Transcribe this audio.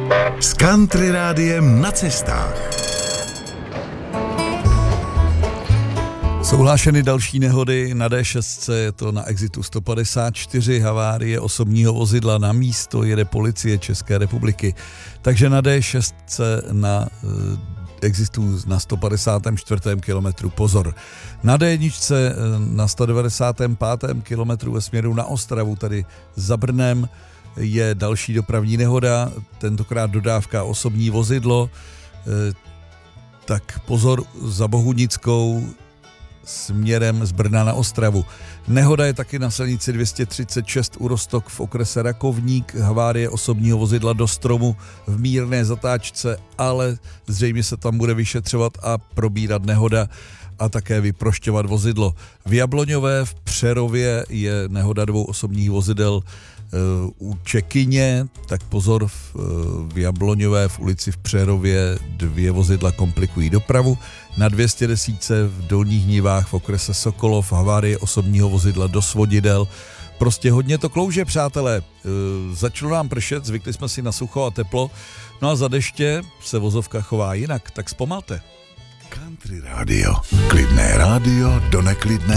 S Country Rádiem na cestách. Jsou hlášeny další nehody na D6, je to na exitu 154, havárie osobního vozidla, na místo jede policie České republiky. Takže na D6 na exitu na 154. kilometru pozor. Na D1 na 195. kilometru ve směru na Ostravu, tady za Brnem, je další dopravní nehoda, tentokrát dodávka osobní vozidlo, tak pozor za Bohunickou směrem z Brna na Ostravu. Nehoda je taky na silnici 236 u Roztok v okrese Rakovník, havárie osobního vozidla do stromu v mírné zatáčce, ale zřejmě se tam bude vyšetřovat a probírat nehoda a také vyprošťovat vozidlo. V Jabloňové v Přerově je nehoda dvou osobních vozidel u Čekyně, tak pozor, v Jabloňové v ulici v Přerově dvě vozidla komplikují dopravu. Na 210 v Dolních Nivách v okrese Sokolov havárie osobního vozidla do svodidel. Prostě hodně to klouže, přátelé. Začalo nám pršet, zvykli jsme si na sucho a teplo, no a za deště se vozovka chová jinak, tak zpomalte. Country Radio. Klidné rádio do neklidné